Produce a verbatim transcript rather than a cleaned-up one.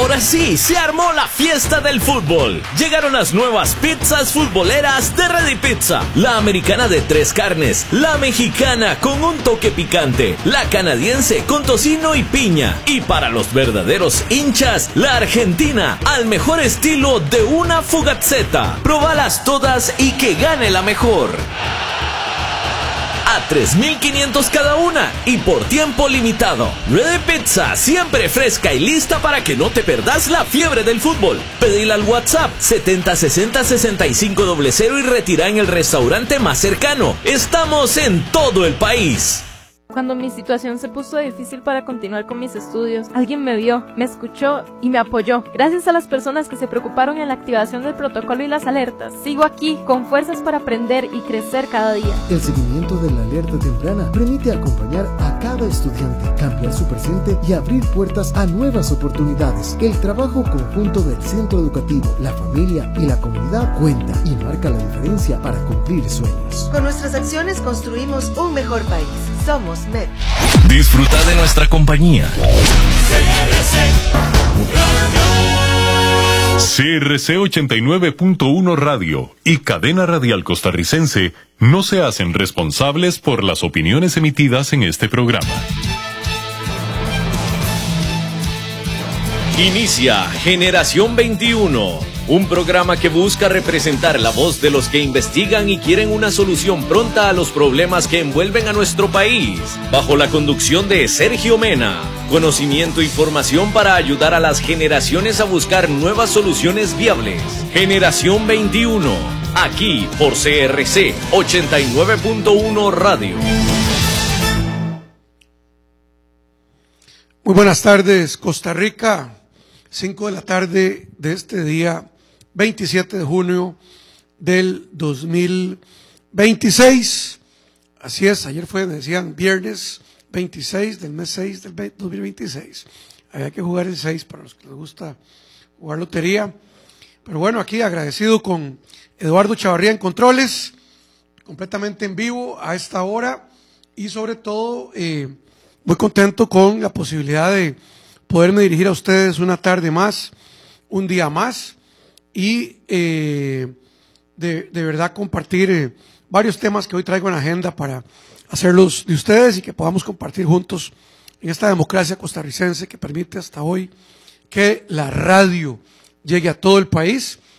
Ahora sí, se armó la fiesta del fútbol. Llegaron las nuevas pizzas futboleras de Ready Pizza. La americana de tres carnes, la mexicana con un toque picante, la canadiense con tocino y piña. Y para los verdaderos hinchas, la argentina al mejor estilo de una fugazzetta. Probalas todas y que gane la mejor. A tres mil quinientos cada una y por tiempo limitado. Ready Pizza, siempre fresca y lista para que no te perdas la fiebre del fútbol. Pedila al WhatsApp setenta sesenta sesenta y cinco cero cero y retira en el restaurante más cercano. Estamos en todo el país. Cuando mi situación se puso difícil para continuar con mis estudios, alguien me vio, me escuchó y me apoyó. Gracias a las personas que se preocuparon en la activación del protocolo y las alertas, sigo aquí con fuerzas para aprender y crecer cada día. El seguimiento de la alerta temprana permite acompañar a cada estudiante, cambiar su presente y abrir puertas a nuevas oportunidades. El trabajo conjunto del centro educativo, la familia y la comunidad cuenta y marca la diferencia para cumplir sueños. Con nuestras acciones construimos un mejor país. Somos M E D. Disfruta de nuestra compañía. C R C ochenta y nueve punto uno Radio y Cadena Radial Costarricense no se hacen responsables por las opiniones emitidas en este programa. Inicia Generación veintiuno, un programa que busca representar la voz de los que investigan y quieren una solución pronta a los problemas que envuelven a nuestro país, bajo la conducción de Sergio Mena. Conocimiento y formación para ayudar a las generaciones a buscar nuevas soluciones viables. Generación veintiuno, aquí por C R C ochenta y nueve punto uno Radio. Muy buenas tardes, Costa Rica. cinco de la tarde de este día veintisiete de junio del dos mil veintiséis. Así es, ayer fue, me decían, viernes veintiséis del mes seis del dos mil veintiséis. Había que jugar el seis para los que les gusta jugar lotería. Pero bueno, aquí agradecido con Eduardo Chavarría en controles, completamente en vivo a esta hora y sobre todo eh, muy contento con la posibilidad de poderme dirigir a ustedes una tarde más, un día más y eh, de, de verdad compartir eh, varios temas que hoy traigo en la agenda para hacerlos de ustedes y que podamos compartir juntos en esta democracia costarricense que permite hasta hoy que la radio llegue a todo el país